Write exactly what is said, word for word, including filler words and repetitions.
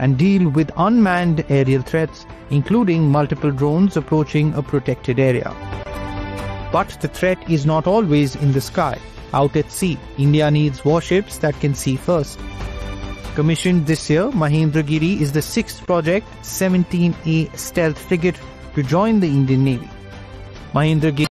and deal with unmanned aerial threats, including multiple drones approaching a protected area. But the threat is not always in the sky. Out at sea, India needs warships that can see first. Commissioned this year, Mahendragiri is the sixth Project seventeen A stealth frigate to join the Indian Navy. Mahendragiri